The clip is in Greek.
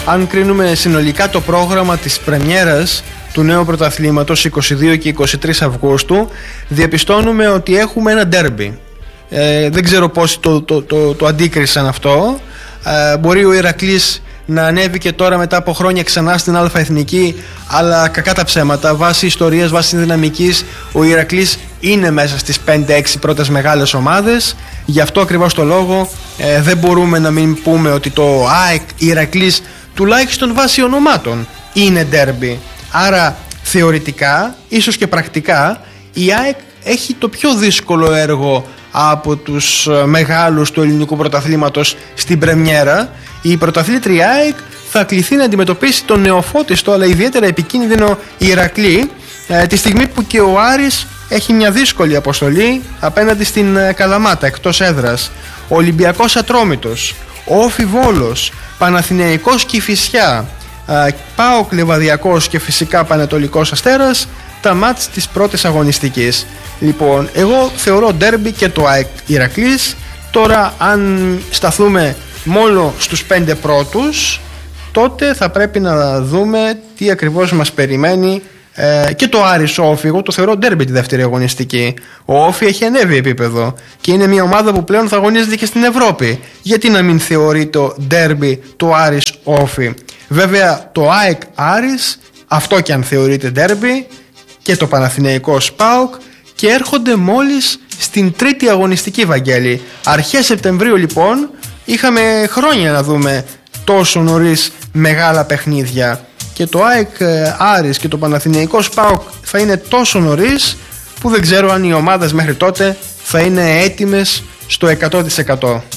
αν κρίνουμε συνολικά το πρόγραμμα της πρεμιέρας του νέου πρωταθλήματος 22 και 23 Αυγούστου, διαπιστώνουμε ότι έχουμε ένα ντέρμπι. Δεν ξέρω πόσοι το αντίκρισαν αυτό. Μπορεί ο Ηρακλής να ανέβει και τώρα μετά από χρόνια ξανά στην Α-Εθνική, αλλά κακά τα ψέματα, βάσει ιστορίας, βάσει δυναμικής, ο Ηρακλής είναι μέσα στις 5-6 πρώτες μεγάλες ομάδες. Γι' αυτό ακριβώς το λόγο δεν μπορούμε να μην πούμε ότι το ΑΕΚ Ηρακλής, τουλάχιστον βάσει ονομάτων, είναι ντέρμπι. Άρα θεωρητικά, ίσως και πρακτικά, η ΑΕΚ έχει το πιο δύσκολο έργο από τους μεγάλους του ελληνικού πρωταθλήματος στην πρεμιέρα. Η πρωταθλήτρια ΑΕΚ θα κληθεί να αντιμετωπίσει τον νεοφώτιστο αλλά ιδιαίτερα επικίνδυνο Ηρακλή, τη στιγμή που και ο Άρης έχει μια δύσκολη αποστολή απέναντι στην Καλαμάτα εκτός έδρας. Ο Ολυμπιακός Ατρόμητος, ο Όφι Βόλος, Παναθηναϊκός Κηφισιά, ΠΑΟΚ Λεβαδιακός και φυσικά Πανετολικός Αστέρας, τα μάτς της πρώτης αγωνιστικής. Λοιπόν, εγώ θεωρώ ντέρμπι και το ΑΕΚ Ηρακλής. Τώρα αν σταθούμε μόνο στους 5 πρώτους, τότε θα πρέπει να δούμε τι ακριβώς μας περιμένει και το Άρης Όφι. Εγώ το θεωρώ ντέρμπι τη δεύτερη αγωνιστική. Ο Όφι έχει ανέβει επίπεδο και είναι μια ομάδα που πλέον θα αγωνίζεται και στην Ευρώπη. Γιατί να μην θεωρεί το ντέρμπι το Άρης Όφι? Βέβαια το ΑΕΚ Άρης, αυτό και αν θεωρείται ντέρμπι, και το Παναθηναϊκός ΠΑΟΚ, και έρχονται μόλις στην τρίτη αγωνιστική, Βαγγέλη. Αρχές Σεπτεμβρίου λοιπόν είχαμε χρόνια να δούμε τόσο νωρίς μεγάλα παιχνίδια, και το ΑΕΚ Άρης και το Παναθηναϊκός ΠΑΟΚ θα είναι τόσο νωρίς που δεν ξέρω αν οι ομάδες μέχρι τότε θα είναι έτοιμες στο 100%.